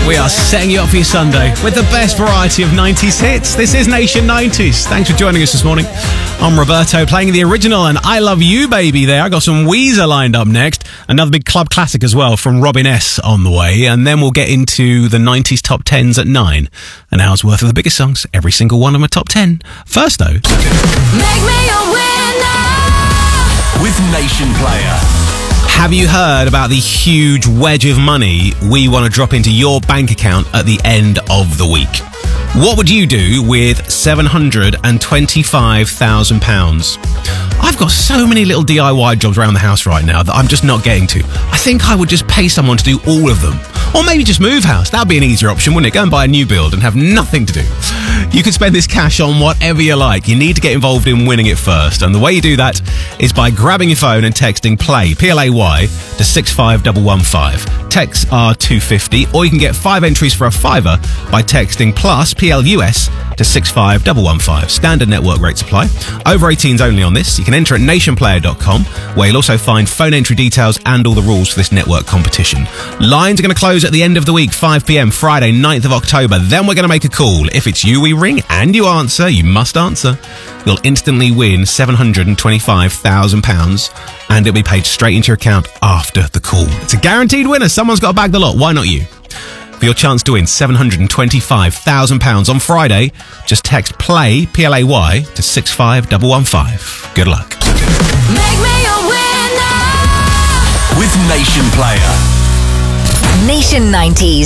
We are setting you up for your Sunday with the best variety of 90s hits. This is Nation 90s. Thanks for joining us this morning. I'm Roberto, playing the original and I Love You Baby there. I got some Weezer lined up next. Another big club classic as well from Robin S. on the way. And then we'll get into the 90s top 10s at 9. An hour's worth of the biggest songs, every single one of them a top 10. First though, Make me a winner with Nation Player. have you heard about the huge wedge of money we want to drop into your bank account at the end of the week? What would you do with £725,000? I've got so many little DIY jobs around the house right now that I'm just not getting to. I think I would just pay someone to do all of them. Or maybe just move house. That would be an easier option, wouldn't it? Go and buy a new build and have nothing to do. You can spend this cash on whatever you like. You need to get involved in winning it first. And the way you do that is by grabbing your phone and texting PLAY, P-L-A-Y, to 65115. Texts are $2.50, or you can get 5 entries for a £5 by texting plus, P-L-U-S, to 65115. Standard network rates apply. Over 18s only on this. You can enter at nationplayer.com, where you'll also find phone entry details and all the rules for this network competition. Lines are going to close at the end of the week, 5 p.m, Friday, 9th of October. Then we're going to make a call. If it's you we ring and you answer, you must answer, you'll instantly win £725,000 and it'll be paid straight into your account after the call. It's a guaranteed winner. Someone's got to bag the lot. Why not you? For your chance to win £725,000 on Friday, just text PLAY, P-L-A-Y, to 65115. Good luck. Make me a winner with Nation Player. Nation 90s.